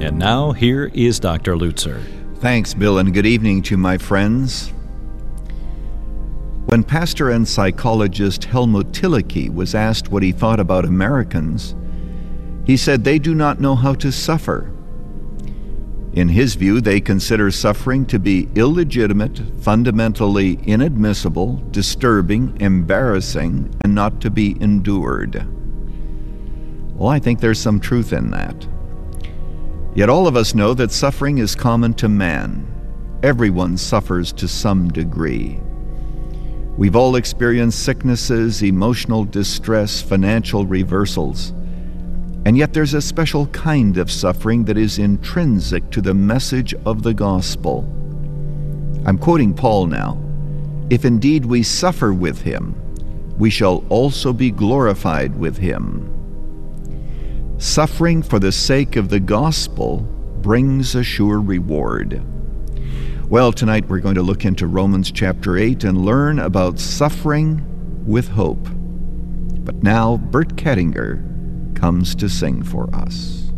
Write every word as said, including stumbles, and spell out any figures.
And now, here is Doctor Lutzer. Thanks, Bill, and good evening to my friends. When pastor and psychologist Helmut Tillicke was asked what he thought about Americans, he said they do not know how to suffer. In his view, they consider suffering to be illegitimate, fundamentally inadmissible, disturbing, embarrassing, and not to be endured. Well, I think there's some truth in that. Yet all of us know that suffering is common to man. Everyone suffers to some degree. We've all experienced sicknesses, emotional distress, financial reversals. And yet there's a special kind of suffering that is intrinsic to the message of the gospel. I'm quoting Paul now. If indeed we suffer with him, we shall also be glorified with him. Suffering for the sake of the gospel brings a sure reward. Well, tonight we're going to look into Romans chapter eight and learn about suffering with hope. But now, Bert Kettinger comes to sing for us.